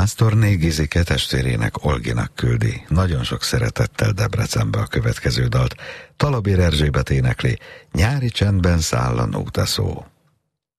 Pásztorné Gizike testvérének Olginak küldi nagyon sok szeretettel Debrecenbe a következő dalt. Talabér Erzsébet énekli, Nyári csendben száll a nótaszó.